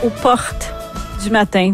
aux portes du matin.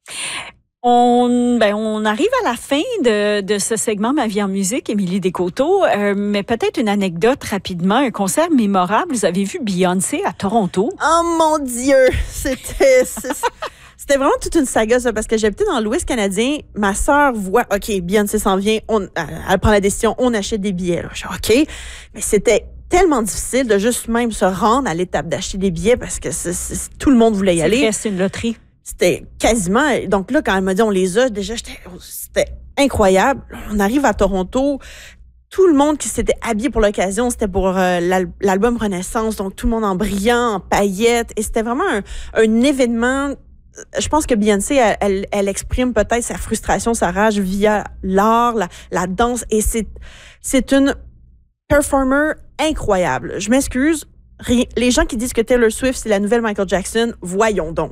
On arrive à la fin de ce segment Ma vie en musique, Émilie Descoteaux, mais peut-être une anecdote rapidement, un concert mémorable. Vous avez vu Beyoncé à Toronto? Oh mon Dieu! C'était vraiment toute une saga, ça, parce que j'habitais dans l'Ouest canadien. Ma sœur voit, OK, Beyoncé s'en vient, elle prend la décision, on achète des billets. Là. Je dis, OK, mais c'était tellement difficile de juste même se rendre à l'étape d'acheter des billets parce que tout le monde voulait y aller. C'est une loterie. C'était quasiment... Donc là, quand elle m'a dit on les a, déjà, c'était incroyable. On arrive à Toronto, tout le monde qui s'était habillé pour l'occasion, c'était pour l'album Renaissance, donc tout le monde en brillant, en paillettes. Et c'était vraiment un événement... Je pense que Beyoncé, elle exprime peut-être sa frustration, sa rage via l'art, la danse. Et c'est une performer incroyable. Je m'excuse. Les gens qui disent que Taylor Swift, c'est la nouvelle Michael Jackson, voyons donc.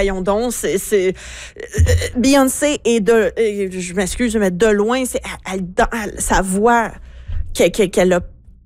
Beyoncé je m'excuse, mais de loin, sa voix qu'elle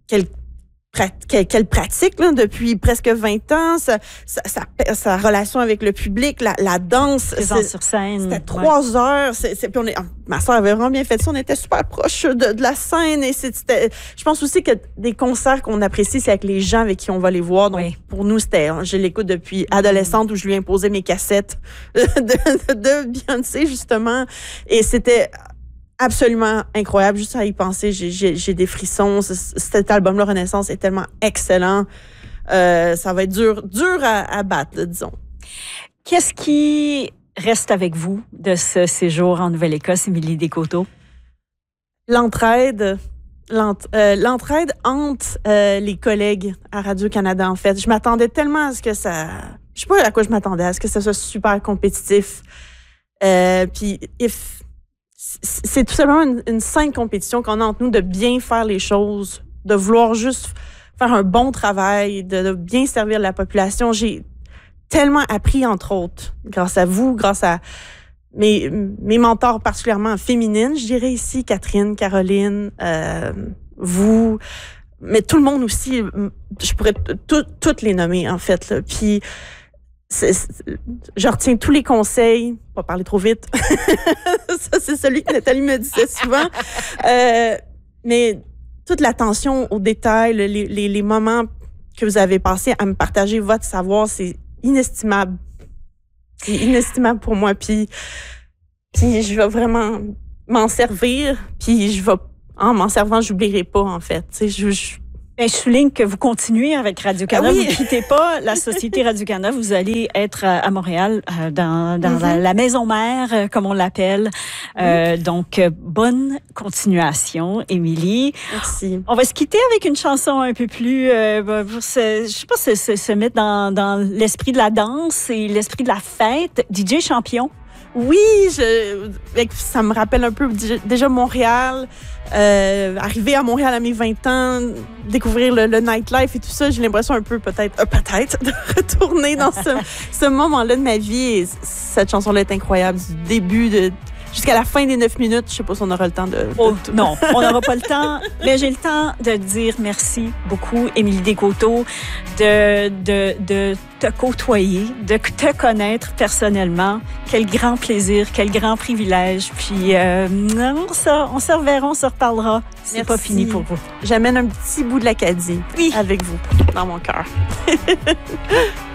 pratique là, depuis presque 20 ans, sa relation avec le public, la danse. Sur scène. C'était 3 heures. Puis ma soeur avait vraiment bien fait ça. On était super proches de la scène. Et je pense aussi que des concerts qu'on apprécie, c'est avec les gens avec qui on va les voir. Donc, pour nous, je l'écoute depuis adolescente où je lui imposais mes cassettes de Beyoncé, justement. Et c'était... absolument incroyable. Juste à y penser, j'ai des frissons. Cet album-là, Renaissance, est tellement excellent. Ça va être dur à battre, là, disons. Qu'est-ce qui reste avec vous de ce séjour en Nouvelle-Écosse, Émilie Descoteaux? L'entraide entre les collègues à Radio-Canada, en fait. Je m'attendais tellement à ce que ça... Je sais pas à quoi je m'attendais, à ce que ça soit super compétitif. Puis, c'est tout simplement une saine compétition qu'on a entre nous de bien faire les choses, de vouloir juste faire un bon travail, de bien servir la population. J'ai tellement appris, entre autres, grâce à vous, grâce à mes mentors particulièrement féminines, je dirais ici, Catherine, Caroline, vous, mais tout le monde aussi, je pourrais toutes les nommer, en fait, là. Puis, je retiens tous les conseils, pas parler trop vite. Ça, c'est celui que Nathalie me disait souvent. Mais toute l'attention aux détails, les moments que vous avez passés à me partager votre savoir, c'est inestimable. C'est inestimable pour moi. Puis je vais vraiment m'en servir. Puis en m'en servant, j'oublierai pas, en fait. Tu sais, je souligne que vous continuez avec Radio-Canada. Oui. Vous ne quittez pas la Société Radio-Canada. Vous allez être à Montréal, dans la maison mère, comme on l'appelle. Donc, bonne continuation, Émilie. Merci. On va se quitter avec une chanson un peu plus, se mettre dans l'esprit de la danse et l'esprit de la fête. DJ Champion. Oui, ça me rappelle un peu déjà Montréal. Arriver à Montréal à mes 20 ans, découvrir le nightlife et tout ça, j'ai l'impression un peu peut-être de retourner dans ce moment-là de ma vie. Et cette chanson-là est incroyable, du début jusqu'à la fin des 9 minutes. Je sais pas si on aura le temps non, on n'aura pas le temps, mais j'ai le temps de dire merci beaucoup, Émilie Descoteaux, de te côtoyer, de te connaître personnellement. Quel grand plaisir, quel grand privilège. Puis on se reverra, on se reparlera. C'est pas fini pour vous. J'amène un petit bout de l'Acadie avec vous, dans mon cœur.